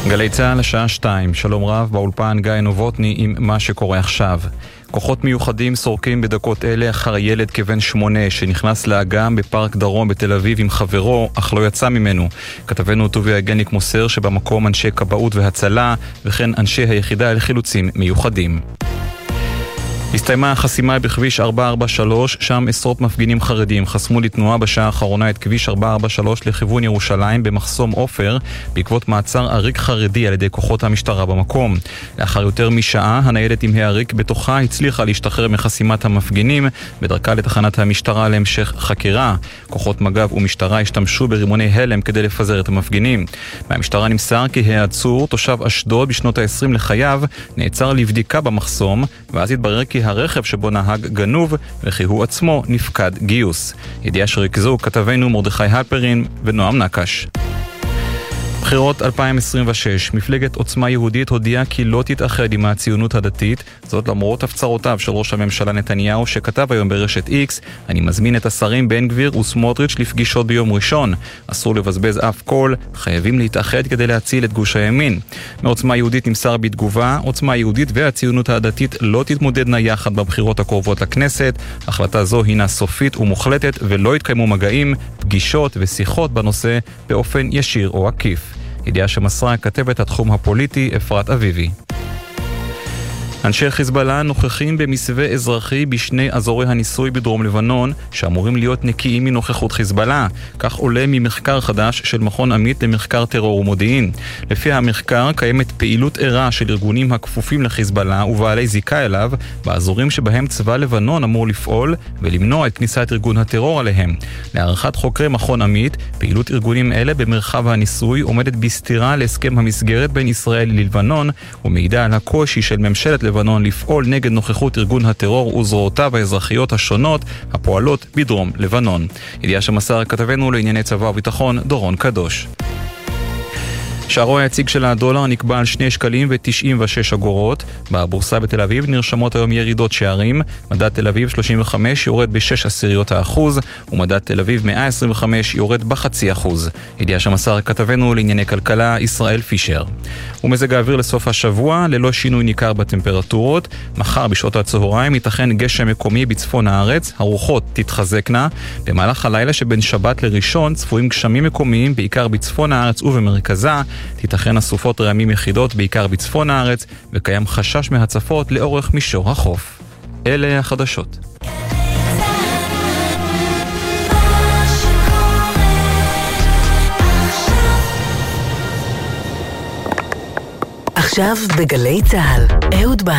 גלי צהל לשעה 2, שלום רב, באולפן גיא נובוטני עם מה שקורה עכשיו. כוחות מיוחדים סורקים בדקות אלה אחר ילד כבן 8 שנכנס לאגם בפארק דרום בתל אביב עם חברו, אך לא יצא ממנו. כתבנו טוביה הגניק מוסר שבמקום אנשי כבאות והצלה וכן אנשי היחידה לחילוצים מיוחדים. הסתיימה החסימה בכביש 443, שם עשרות מפגינים חרדים חסמו לתנועה בשעה האחרונה את כביש 443 לכיוון ירושלים במחסום עופר, בעקבות מעצר עריק חרדי על ידי כוחות המשטרה במקום. לאחר יותר משעה, הניידת עם העריק בתוכה הצליחה להשתחרר מחסימת המפגינים, בדרכה לתחנת המשטרה להמשך חקירה. כוחות מג"ב ומשטרה השתמשו ברימוני הלם כדי לפזר את המפגינים. מהמשטרה נמסר כי העצור, תושב אשדוד בשנות ה-20 לחייו, נעצר לבדיקה במחסום, ואז התברר כי הרכב שבו נהג גנוב וכי הוא עצמו נפקד גיוס. ידיעה שריכזו כתבנו מרדכי הלפרין ונועם נקש. בחירות 2026, מפלגת עוצמה יהודית הודיעה כי לא תתאחד עם הציונות הדתית, זאת למרות הפצרותיו של ראש הממשלה נתניהו שכתב היום ברשת X, אני מזמין את השרים בן גביר וסמוטריץ' לפגישות ביום ראשון. אסור לבזבז אף קול, חייבים להתאחד כדי להציל את גוש הימין. מעוצמה יהודית נמסר בתגובה, עוצמה יהודית והציונות הדתית לא תתמודדנה יחד בבחירות הקרובות לכנסת. החלטה זו הינה סופית ומוחלטת ולא יתקיימו מגעים, פגישות ושיחות בנושא באופן ישיר או עקיף. ידיעה שמסרה כתבת התחום הפוליטי אפרת אביבי. אנשי חיזבאללה נוכחים במסווה אזרחי בשני אזורי הניסוי בדרום לבנון שאמורים להיות נקיים מנוכחות חיזבאללה. כך עולה ממחקר חדש של מכון עמית למחקר טרור ומודיעין. לפי המחקר קיימת פעילות ערה של ארגונים הכפופים לחיזבאללה ובעלי זיקה אליו באזורים שבהם צבא לבנון אמור לפעול ולמנוע את כניסת ארגון הטרור עליהם. להערכת חוקרי מכון עמית, פעילות ארגונים אלה במרחב הניסוי עומדת בסתירה להסכם המסגרת בין ישראל ללבנון ומעידה על הקושי של ממשלת לבנון לפעול נגד נוכחות ארגון הטרור וזרועותיו האזרחיות השונות הפועלות בדרום לבנון. ידיעה שמסר כתבנו לענייני צבא וביטחון דורון קדוש. שערו היציג של הדולר נקבע על 2 שקלים ו-96 אגורות. בבורסה בתל אביב נרשמות היום ירידות שערים. מדד תל אביב 35 יורד ב-0.6%, ומדד תל אביב 125 יורד ב0.5%. ידיעה שמסר כתבנו לענייני כלכלה ישראל פישר. ומזג האוויר לסוף השבוע, ללא שינוי ניכר בטמפרטורות. מחר בשעות הצהריים ייתכן גשם מקומי בצפון הארץ, הרוחות תתחזקנה. במהלך הלילה שבין שבת לראשון צפויים גשמים מקומיים בעיקר בצפון הארץ ובמרכזה. תיתכן אסופות רעמים יחידות בעיקר בצפון הארץ, וקיים חשש מהצפות לאורך מישור החוף. אלה החדשות. עכשיו בגלי צהל, אהוד